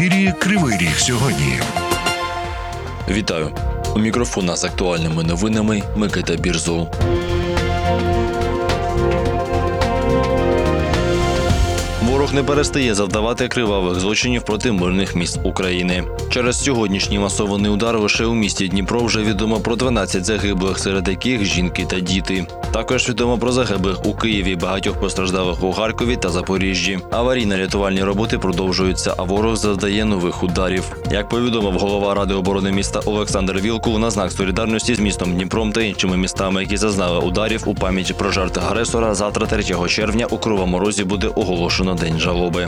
Кривий Ріг сьогодні. Вітаю! У мікрофона з актуальними новинами Микита Бірзул. Ворог не перестає завдавати кривавих злочинів проти мирних міст України. Через сьогоднішній масований удар лише у місті Дніпро вже відомо про 12 загиблих, серед яких жінки та діти. Також відомо про загиблих у Києві, багатьох постраждалих у Харкові та Запоріжжі. Аварійно-рятувальні роботи продовжуються, а ворог завдає нових ударів. Як повідомив голова Ради оборони міста Олександр Вілкул, на знак солідарності з містом Дніпром та іншими містами, які зазнали ударів у пам'ять про жертв агресора, завтра 3 червня у Кривому Розі буде оголошено День жалоби.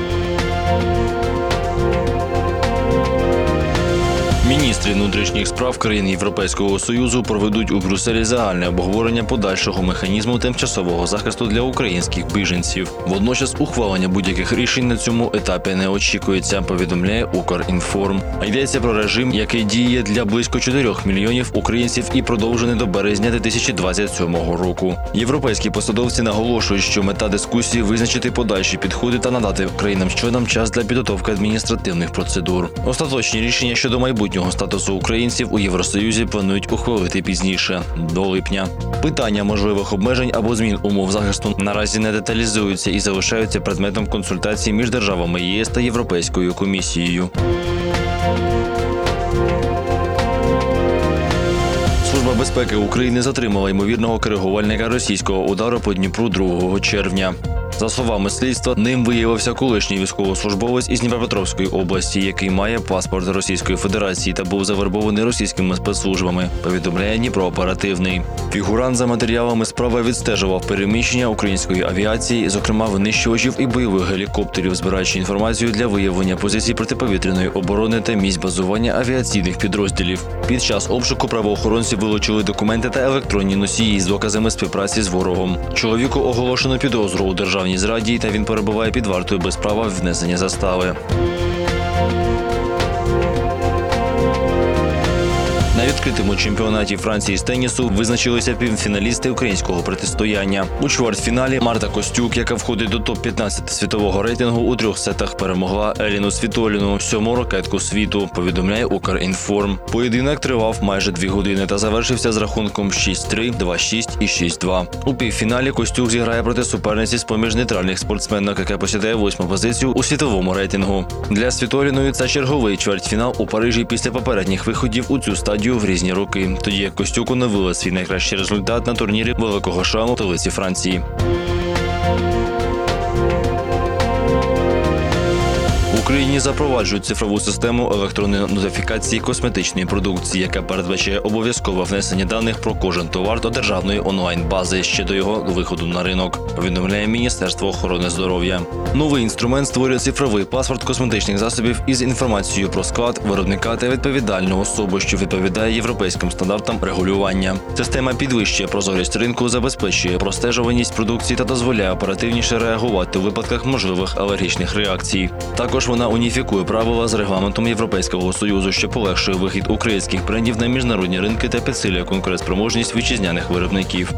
Міністри внутрішніх справ країн Європейського Союзу проведуть у Брюсселі загальне обговорення подальшого механізму тимчасового захисту для українських біженців. Водночас ухвалення будь-яких рішень на цьому етапі не очікується, повідомляє Укрінформ. Йдеться про режим, який діє для близько 4 мільйонів українців і продовжений до березня 2027 року. Європейські посадовці наголошують, що мета дискусії – визначити подальші підходи та надати країнам-членам час для підготовки адміністративних процедур. Остаточні рішення щодо майбутнього статусу українців у Євросоюзі планують ухвалити пізніше, до липня. Питання можливих обмежень або змін умов захисту наразі не деталізуються і залишаються предметом консультацій між державами ЄС та Європейською комісією. Служба безпеки України затримала ймовірного коригувальника російського удару по Дніпру 2 червня. За словами слідства, ним виявився колишній військовослужбовець із Дніпропетровської області, який має паспорт Російської Федерації та був завербований російськими спецслужбами, повідомляє Дніпро Оперативний. Фігурант за матеріалами справи відстежував переміщення української авіації, зокрема винищувачів і бойових гелікоптерів, збираючи інформацію для виявлення позицій протиповітряної оборони та місць базування авіаційних підрозділів. Під час обшуку правоохоронці вилучили документи та електронні носії з доказами співпраці з ворогом. Чоловіку оголошено підозру у державній зраді, та він перебуває під вартою без права внесення застави. На відкритому чемпіонаті Франції з тенісу визначилися півфіналісти українського протистояння. У чвертьфіналі Марта Костюк, яка входить до топ-15 світового рейтингу, у 3 сетах перемогла Еліну Світоліну, 7-му ракетку світу, повідомляє Укрінформ. Поєдинок тривав майже 2 години та завершився з рахунком 6-3, 2-6 і 6-2. У півфіналі Костюк зіграє проти суперниці з-поміж нейтральних спортсменок, яка посідає 8-му позицію у світовому рейтингу. Для Світоліної це черговий чвертьфінал у Парижі після попередніх виходів у цю стадію в різні роки, тоді як Костюк оновила свій найкращий результат на турнірі Великого Шаму в столиці Франції. В Україні запроваджують цифрову систему електронної нотифікації косметичної продукції, яка передбачає обов'язкове внесення даних про кожен товар до державної онлайн-бази ще до його виходу на ринок, повідомляє Міністерство охорони здоров'я. Новий інструмент створює цифровий паспорт косметичних засобів із інформацією про склад, виробника та відповідальну особу, що відповідає європейським стандартам регулювання. Система підвищує прозорість ринку, забезпечує простежуваність продукції та дозволяє оперативніше реагувати у випадках можливих алергічних реакцій. Також вона уніфікує правила з регламентом Європейського Союзу, що полегшує вихід українських брендів на міжнародні ринки та підсилює конкурентоспроможність вітчизняних виробників.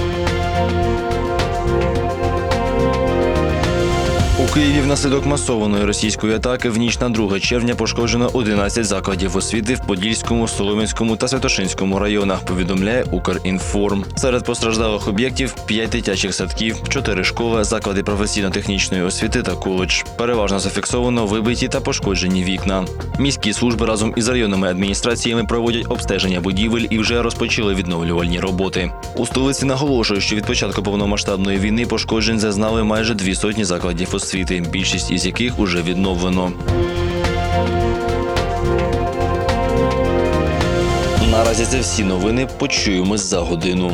У Києві внаслідок масованої російської атаки в ніч на 2 червня пошкоджено 11 закладів освіти в Подільському, Солом'янському та Святошинському районах, повідомляє Укрінформ. Серед постраждалих об'єктів 5 дитячих садків, 4 школи, заклади професійно-технічної освіти та коледж. Переважно зафіксовано вибиті та пошкоджені вікна. Міські служби разом із районними адміністраціями проводять обстеження будівель і вже розпочали відновлювальні роботи. У столиці наголошують, що від початку повномасштабної війни пошкоджень зазнали майже 200 закладів освіти, більшість із яких уже відновлено. Наразі це всі новини. Почуємось за годину.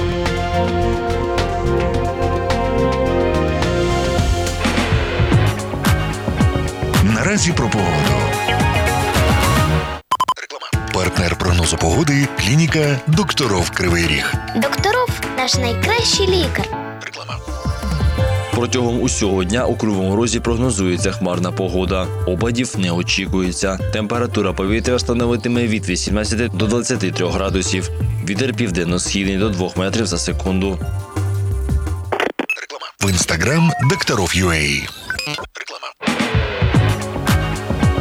Наразі про погоду. Партнер прогнозу погоди – клініка «Докторов Кривий Ріг». Докторов – наш найкращий лікар. Протягом усього дня у Кривому Розі прогнозується хмарна погода. Опадів не очікується. Температура повітря становитиме від 18 до 23 градусів. Вітер південно-східний до 2 метрів за секунду. В Instagram Докторов.ua.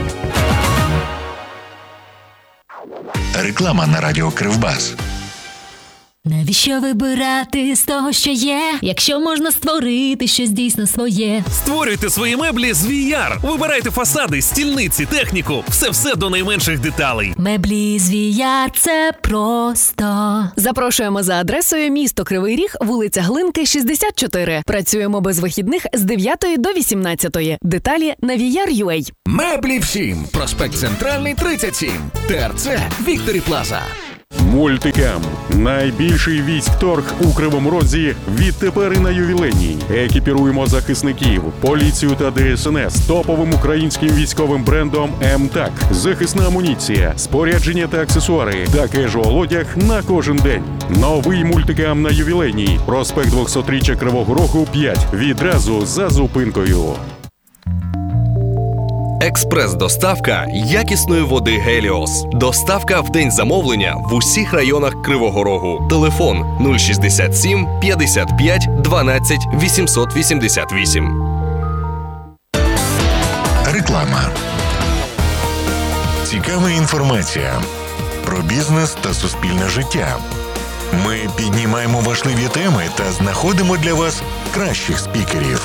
Реклама на радіо Кривбас. Навіщо вибирати з того, що є, якщо можна створити щось дійсно своє? Створюйте свої меблі з VR. Вибирайте фасади, стільниці, техніку. Все до найменших деталей. Меблі з VR – це просто. Запрошуємо за адресою місто Кривий Ріг, вулиця Глинки, 64. Працюємо без вихідних з 9 до 18. Деталі на VR.ua. Меблі всім. Проспект Центральний, 37. ТРЦ Вікторі Плаза. Мультикам. Найбільший військ-торг у Кривому Розі відтепер і на ювілейній. Екіпіруємо захисників, поліцію та ДСНС топовим українським військовим брендом МТАК. Захисна амуніція, спорядження та аксесуари та кежуал-одяг на кожен день. Новий мультикам на ювілейній. Проспект 200-річчя Кривого Рогу 5. Відразу за зупинкою. Експрес-доставка якісної води «Геліос». Доставка в день замовлення в усіх районах Кривого Рогу. Телефон 067 55 12 888. Реклама. Цікава інформація про бізнес та суспільне життя. Ми піднімаємо важливі теми та знаходимо для вас кращих спікерів.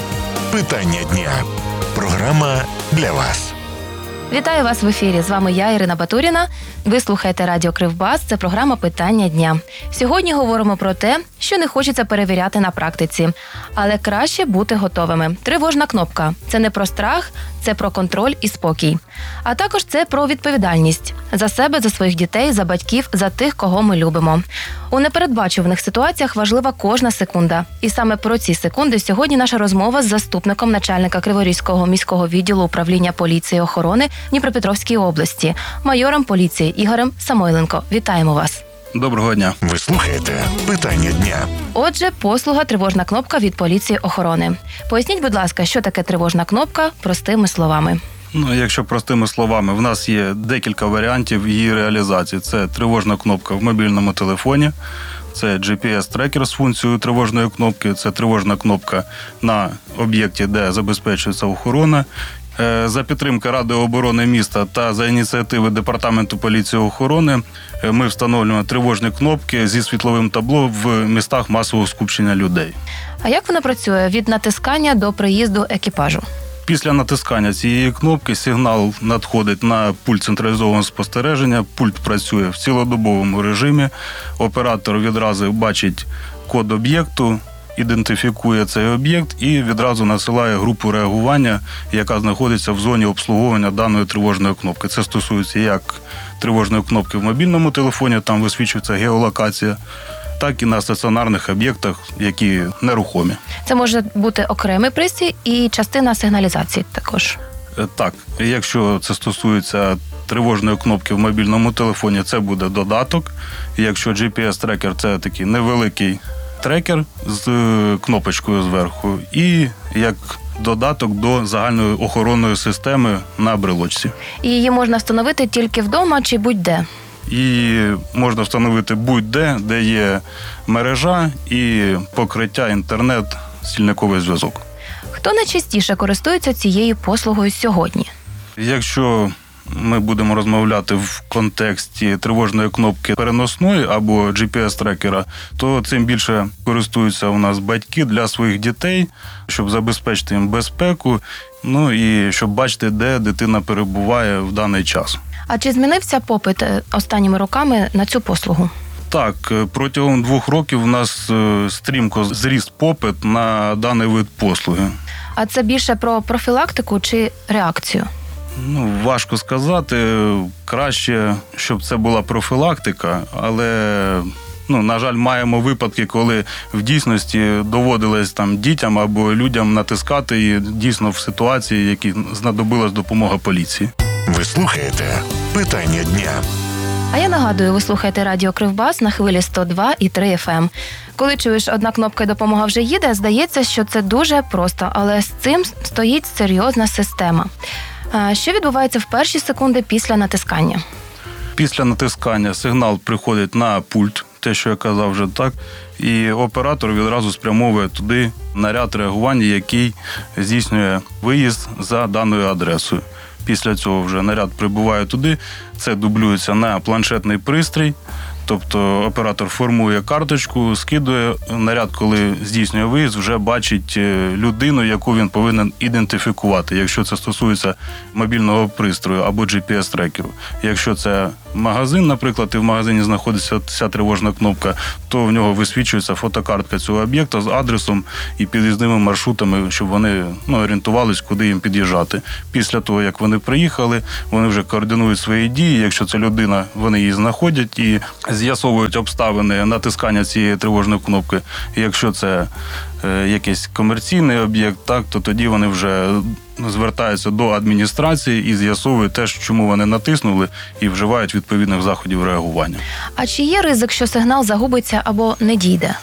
Питання дня. Програма для вас. Вітаю вас в ефірі. З вами я, Ірина Батуріна. Ви слухаєте радіо Кривбас. Це програма «Питання дня». Сьогодні говоримо про те, що не хочеться перевіряти на практиці. Але краще бути готовими. Тривожна кнопка – це не про страх, це про контроль і спокій. А також це про відповідальність. За себе, за своїх дітей, за батьків, за тих, кого ми любимо. У непередбачуваних ситуаціях важлива кожна секунда. І саме про ці секунди сьогодні наша розмова з заступником начальника Криворізького міського відділу управління поліції і охорони Дніпропетровської області, майором поліції Ігорем Самойленко. Вітаємо вас. Доброго дня. Ви слухаєте «Питання дня». Отже, послуга «Тривожна кнопка» від поліції охорони. Поясніть, будь ласка, що таке тривожна кнопка простими словами. Якщо простими словами, в нас є декілька варіантів її реалізації. Це тривожна кнопка в мобільному телефоні, це GPS-трекер з функцією тривожної кнопки, це тривожна кнопка на об'єкті, де забезпечується охорона. За підтримки Ради оборони міста та за ініціативи Департаменту поліції і охорони ми встановлюємо тривожні кнопки зі світловим табло в містах масового скупчення людей. А як вона працює від натискання до приїзду екіпажу? Після натискання цієї кнопки сигнал надходить на пульт централізованого спостереження, пульт працює в цілодобовому режимі, оператор відразу бачить код об'єкту, ідентифікує цей об'єкт і відразу насилає групу реагування, яка знаходиться в зоні обслуговування даної тривожної кнопки. Це стосується як тривожної кнопки в мобільному телефоні, там висвічується геолокація, так і на стаціонарних об'єктах, які нерухомі. Це може бути окремий пристрій і частина сигналізації також. Так, якщо це стосується тривожної кнопки в мобільному телефоні, це буде додаток. Якщо GPS-трекер – це такий невеликий трекер з кнопочкою зверху і як додаток до загальної охоронної системи на брелочці. І її можна встановити тільки вдома чи будь-де? І можна встановити будь-де, де є мережа і покриття інтернет, стільниковий зв'язок. Хто найчастіше користується цією послугою сьогодні? Якщо ми будемо розмовляти в контексті тривожної кнопки переносної або GPS-трекера, то цим більше користуються у нас батьки для своїх дітей, щоб забезпечити їм безпеку, і щоб бачити, де дитина перебуває в даний час. А чи змінився попит останніми роками на цю послугу? Так, протягом 2 років у нас стрімко зріс попит на даний вид послуги. А це більше про профілактику чи реакцію? Важко сказати. Краще, щоб це була профілактика, але, на жаль, маємо випадки, коли в дійсності доводилось дітям або людям натискати і дійсно в ситуації, які знадобилась допомога поліції. Ви слухаєте «Питання дня». А я нагадую, ви слухаєте радіо Кривбас на хвилі 102,3 FM. Коли чуєш, одна кнопка і допомога вже їде, здається, що це дуже просто, але з цим стоїть серйозна система. Що відбувається в перші секунди після натискання? Після натискання сигнал приходить на пульт, те, що я казав вже так, і оператор відразу спрямовує туди наряд реагування, який здійснює виїзд за даною адресою. Після цього вже наряд прибуває туди, це дублюється на планшетний пристрій. Тобто оператор формує карточку, скидує, наряд, коли здійснює виїзд, вже бачить людину, яку він повинен ідентифікувати, якщо це стосується мобільного пристрою або GPS-трекеру. Якщо це магазин, наприклад, і в магазині знаходиться ця тривожна кнопка, то в нього висвічується фотокартка цього об'єкта з адресом і під'їзними маршрутами, щоб вони орієнтувались, куди їм під'їжджати. Після того, як вони приїхали, вони вже координують свої дії. Якщо це людина, вони її знаходять і з'ясовують обставини натискання цієї тривожної кнопки. І якщо це якийсь комерційний об'єкт, так, то тоді вони вже звертаються до адміністрації і з'ясовують те, чому вони натиснули, і вживають відповідних заходів реагування. А чи є ризик, що сигнал загубиться або не дійде?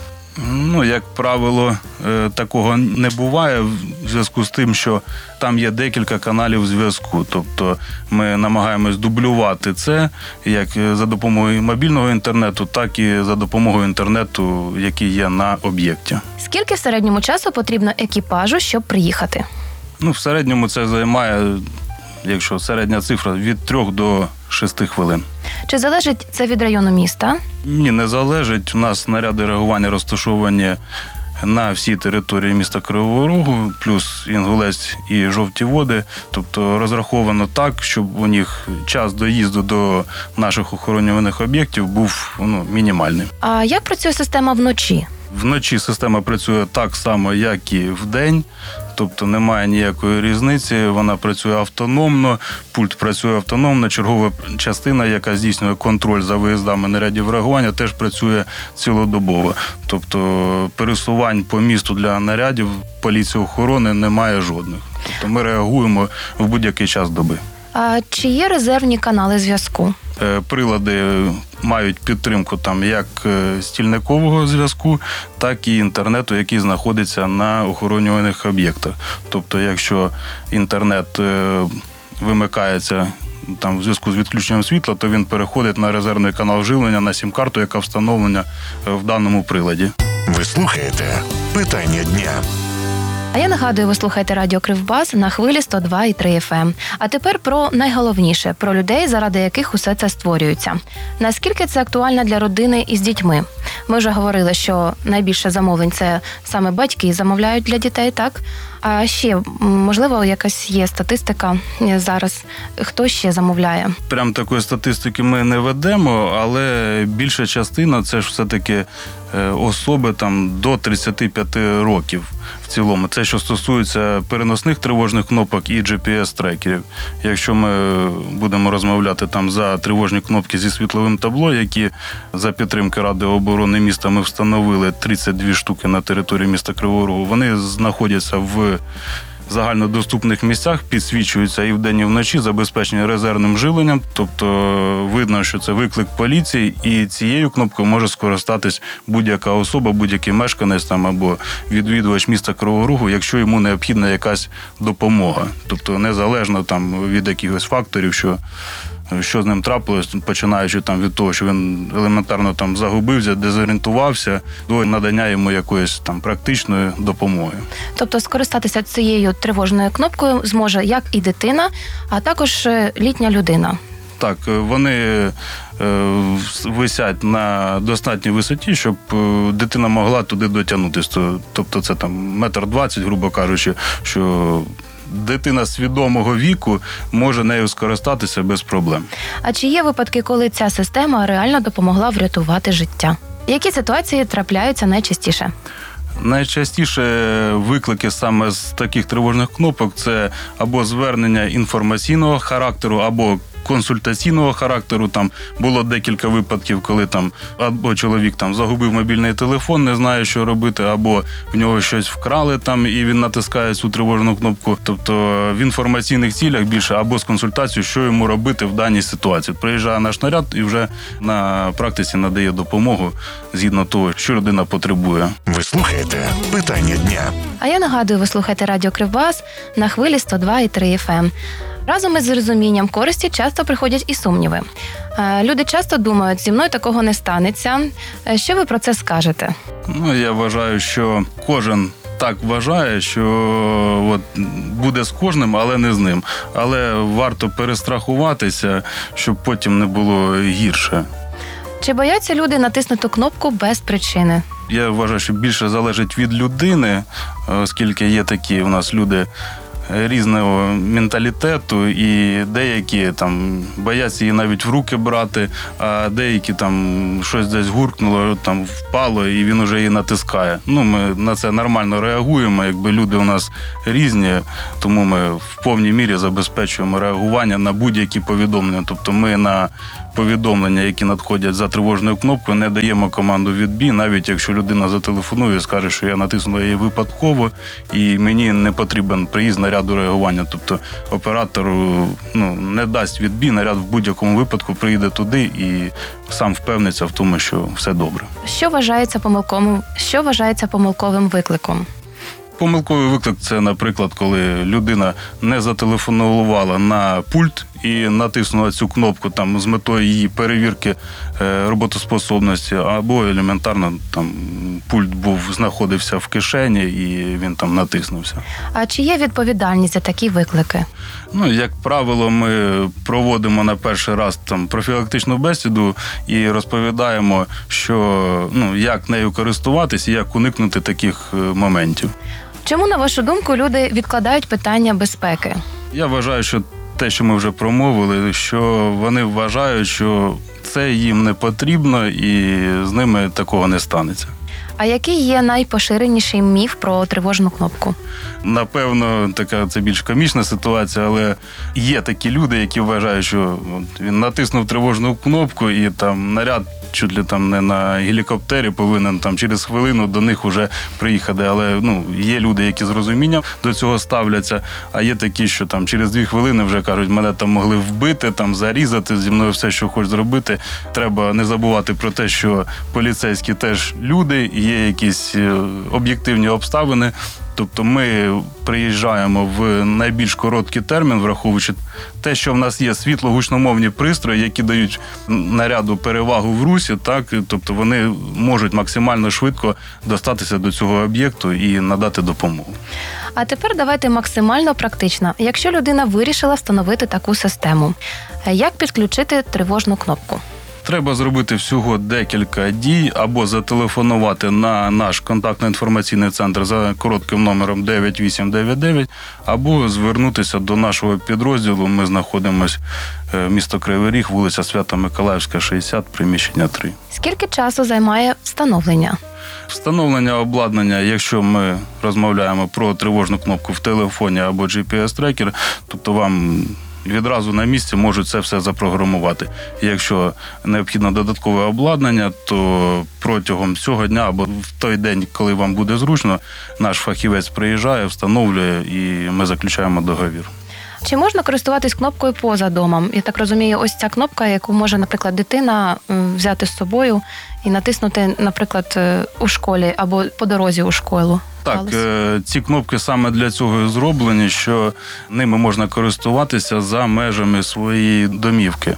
Як правило, такого не буває в зв'язку з тим, що там є декілька каналів зв'язку. Тобто ми намагаємось дублювати це як за допомогою мобільного інтернету, так і за допомогою інтернету, який є на об'єкті. Скільки в середньому часу потрібно екіпажу, щоб приїхати? В середньому це займає, якщо середня цифра, від 3 до 6 хвилин. Чи залежить це від району міста? Ні, не залежить. У нас наряди реагування розташовані на всій території міста Кривого Рогу, плюс Інгулець і Жовті Води. Тобто розраховано так, щоб у них час доїзду до наших охоронюваних об'єктів був мінімальний. А як працює система вночі? Вночі система працює так само, як і вдень. Тобто немає ніякої різниці, вона працює автономно, пульт працює автономно, чергова частина, яка здійснює контроль за виїздами нарядів реагування, теж працює цілодобово. Тобто пересувань по місту для нарядів поліції охорони немає жодних. Тобто ми реагуємо в будь-який час доби. А чи є резервні канали зв'язку? Прилади мають підтримку як стільникового зв'язку, так і інтернету, який знаходиться на охоронюваних об'єктах. Тобто, якщо інтернет вимикається в зв'язку з відключенням світла, то він переходить на резервний канал живлення, на сім-карту, яка встановлена в даному приладі. Ви слухаєте «Питання дня». А я нагадую, ви слухаєте радіо Кривбас на хвилі 102,3 FM. А тепер про найголовніше – про людей, заради яких усе це створюється. Наскільки це актуально для родини із дітьми? Ми вже говорили, що найбільше замовлень – це саме батьки замовляють для дітей, так? А ще, можливо, якась є статистика зараз, хто ще замовляє? Прям такої статистики ми не ведемо, але більша частина – це ж все-таки особи до 35 років в цілому. Це, що стосується переносних тривожних кнопок і GPS-трекерів. Якщо ми будемо розмовляти за тривожні кнопки зі світловим табло, які за підтримки Ради оборони міста ми встановили 32 штуки на території міста Кривого Рогу, вони знаходяться в загальнодоступних місцях, підсвічуються і вдень, і вночі, забезпечені резервним живленням. Тобто видно, що це виклик поліції, і цією кнопкою може скористатись будь-яка особа, будь-який мешканець або відвідувач міста Кривого Рогу, якщо йому необхідна якась допомога. Тобто незалежно від якихось факторів, що з ним трапилось, починаючи від того, що він елементарно загубився, дезорієнтувався, до надання йому якоїсь практичної допомоги. Тобто скористатися цією тривожною кнопкою зможе як і дитина, а також літня людина. Так, вони висять на достатній висоті, щоб дитина могла туди дотягнутися. Тобто це 1,20 м, грубо кажучи, що дитина свідомого віку може нею скористатися без проблем. А чи є випадки, коли ця система реально допомогла врятувати життя? Які ситуації трапляються найчастіше? Найчастіше виклики саме з таких тривожних кнопок – це або звернення інформаційного характеру, або консультаційного характеру. Було декілька випадків, коли або чоловік загубив мобільний телефон, не знає, що робити, або в нього щось вкрали і він натискає цю тривожну кнопку. Тобто в інформаційних цілях більше, або з консультацією, що йому робити в даній ситуації. Приїжджає наш наряд і вже на практиці надає допомогу згідно того, що людина потребує. Ви слухаєте «Питання дня». А я нагадую, ви слухаєте радіо Кривбас на хвилі 102,3 FM. Разом із розумінням користі часто приходять і сумніви. Люди часто думають, зі мною такого не станеться. Що ви про це скажете? Я вважаю, що кожен так вважає, що от, буде з кожним, але не з ним. Але варто перестрахуватися, щоб потім не було гірше. Чи бояться люди натиснути кнопку без причини? Я вважаю, що більше залежить від людини, оскільки є такі у нас люди різного менталітету, і деякі там бояться її навіть в руки брати, а деякі там щось десь гуркнуло, там впало, і він уже її натискає. Ну, ми на це нормально реагуємо, якби люди у нас різні, тому ми в повній мірі забезпечуємо реагування на будь-які повідомлення. Тобто ми на повідомлення, які надходять за тривожною кнопкою, не даємо команду відбій, навіть якщо людина зателефонує і скаже, що я натиснула її випадково, і мені не потрібен приїзд наряду реагування. Тобто оператор не дасть відбій, наряд в будь-якому випадку приїде туди і сам впевниться в тому, що все добре. Що вважається помилковим викликом? Помилковий виклик – це, наприклад, коли людина не зателефонувала на пульт і натиснула цю кнопку там з метою її перевірки роботоспособності, або елементарно там пульт знаходився в кишені і він там натиснувся. А чи є відповідальність за такі виклики? Як правило, ми проводимо на перший раз там профілактичну бесіду і розповідаємо, що як нею користуватись і як уникнути таких моментів. Чому, на вашу думку, люди відкладають питання безпеки? Я вважаю, що те, що ми вже промовили, що вони вважають, що це їм не потрібно і з ними такого не станеться. А який є найпоширеніший міф про тривожну кнопку? Напевно, це більш комічна ситуація, але є такі люди, які вважають, що він натиснув тривожну кнопку і там наряд чуть ли там не на гелікоптері повинен там через хвилину до них уже приїхати. Але є люди, які з розумінням до цього ставляться, а є такі, що там через 2 хвилини вже кажуть, мене там могли вбити, там зарізати, зі мною все, що хочуть зробити. Треба не забувати про те, що поліцейські теж люди, є якісь об'єктивні обставини. Тобто ми приїжджаємо в найбільш короткий термін, враховуючи те, що в нас є світло-гучномовні пристрої, які дають наряду перевагу в русі, так? Тобто вони можуть максимально швидко достатися до цього об'єкту і надати допомогу. А тепер давайте максимально практично. Якщо людина вирішила встановити таку систему, як підключити тривожну кнопку? Треба зробити всього декілька дій, або зателефонувати на наш контактно-інформаційний центр за коротким номером 9899, або звернутися до нашого підрозділу. Ми знаходимося місто Кривий Ріг, вулиця Свято-Миколаївська, 60, приміщення 3. Скільки часу займає встановлення? Встановлення обладнання, якщо ми розмовляємо про тривожну кнопку в телефоні або GPS-трекер, тобто вам відразу на місці можуть це все запрограмувати. Якщо необхідно додаткове обладнання, то протягом цього дня або в той день, коли вам буде зручно, наш фахівець приїжджає, встановлює і ми заключаємо договір. Чи можна користуватись кнопкою поза домом? Я так розумію, ось ця кнопка, яку може, наприклад, дитина взяти з собою і натиснути, наприклад, у школі або по дорозі у школу. Так, ці кнопки саме для цього і зроблені, що ними можна користуватися за межами своєї домівки.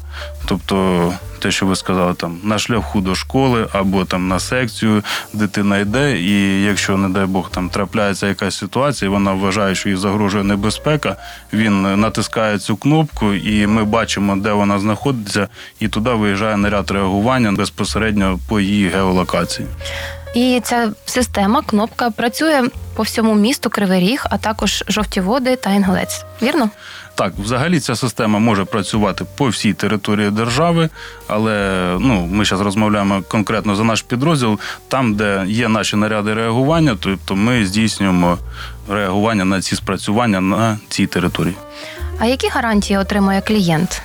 Тобто те, що ви сказали, там на шляху до школи або там на секцію дитина йде, і якщо, не дай Бог, там трапляється якась ситуація, і вона вважає, що їй загрожує небезпека, він натискає цю кнопку, і ми бачимо, де вона знаходиться, і туди виїжджає наряд реагування безпосередньо по її геолокації. І ця система, кнопка, працює по всьому місту Кривий Ріг, а також Жовті Води та Інгулець. Вірно? Так, взагалі ця система може працювати по всій території держави, але ми зараз розмовляємо конкретно за наш підрозділ, там, де є наші наряди реагування, тобто ми здійснюємо реагування на ці спрацювання на цій території. А які гарантії отримує клієнт?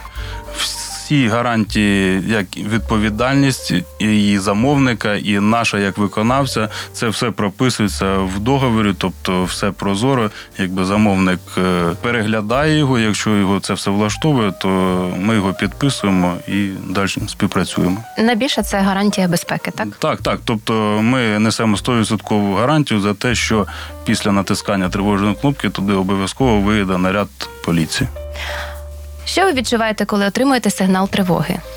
Всі гарантії, як відповідальність і її замовника, і наша як виконавця, це все прописується в договорі, тобто все прозоро. Якби замовник переглядає його, якщо його це все влаштовує, то ми його підписуємо і далі співпрацюємо. Найбільше це гарантія безпеки, так? Так. Тобто ми несемо 100% гарантію за те, що після натискання тривожної кнопки туди обов'язково виїде наряд поліції. Що ви відчуваєте, коли отримуєте сигнал тривоги?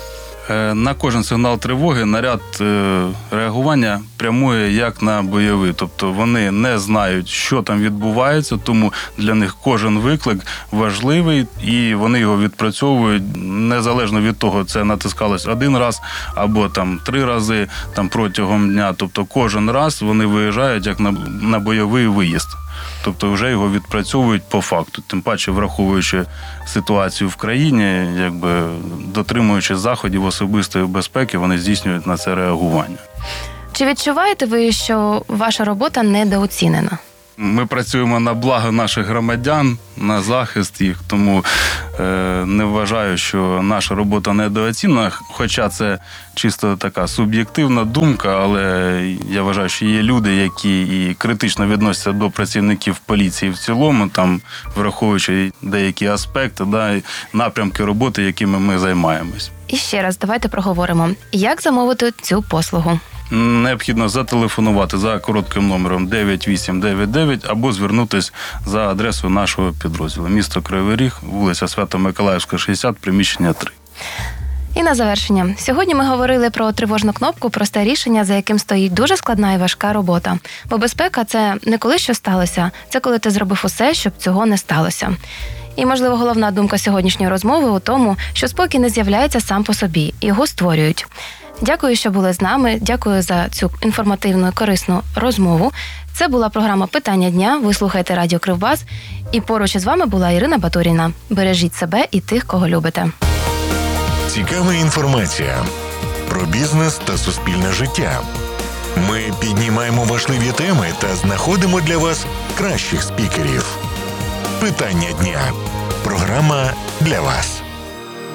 На кожен сигнал тривоги наряд реагування прямує як на бойовий. Тобто вони не знають, що там відбувається, тому для них кожен виклик важливий, і вони його відпрацьовують незалежно від того, це натискалось один раз або там 3 рази там протягом дня. Тобто кожен раз вони виїжджають як на бойовий виїзд. Тобто вже його відпрацьовують по факту. Тим паче, враховуючи ситуацію в країні, дотримуючи заходів особистої безпеки, вони здійснюють на це реагування. Чи відчуваєте ви, що ваша робота недооцінена? Ми працюємо на благо наших громадян, на захист їх, тому не вважаю, що наша робота недооцінена, хоча це чисто така суб'єктивна думка, але я вважаю, що є люди, які і критично відносяться до працівників поліції в цілому, там, враховуючи деякі аспекти, напрямки роботи, якими ми займаємось. І ще раз, давайте проговоримо, як замовити цю послугу. Необхідно зателефонувати за коротким номером 9899 або звернутися за адресою нашого підрозділу. Місто Кривий Ріг, вулиця Свято-Миколаївська, 60, приміщення 3. І на завершення. Сьогодні ми говорили про тривожну кнопку, просте рішення, за яким стоїть дуже складна і важка робота. Бо безпека – це не коли що сталося, це коли ти зробив усе, щоб цього не сталося. І, можливо, головна думка сьогоднішньої розмови у тому, що спокій не з'являється сам по собі, його створюють. Дякую, що були з нами. Дякую за цю інформативну і корисну розмову. Це була програма «Питання дня». Ви слухаєте Радіо Кривбас. І поруч із вами була Ірина Батуріна. Бережіть себе і тих, кого любите. Цікава інформація про бізнес та суспільне життя. Ми піднімаємо важливі теми та знаходимо для вас кращих спікерів. «Питання дня» – програма для вас.